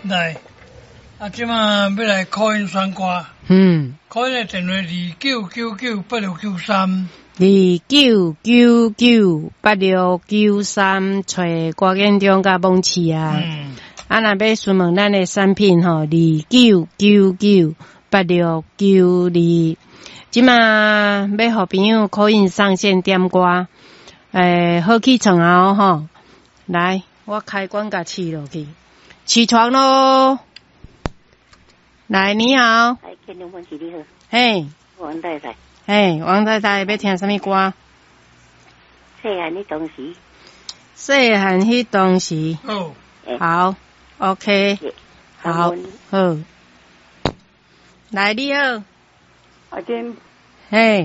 来，即马要来call in选歌。call in 的电话29998693。 29998693，找郭建中甲蒙氏啊。若要询问咱的产品吼，29998692。即马要互朋友call in上线点歌，好起床后吼，来，我开关甲试落去，起床咯。来，你好。 建中蒙氏你好。 嘿。 王太太。 嘿，王太太要听什么歌？ 细汉迄当时。 细汉迄当时。好 ，OK。好，好。来，你好。 阿珍。 嘿。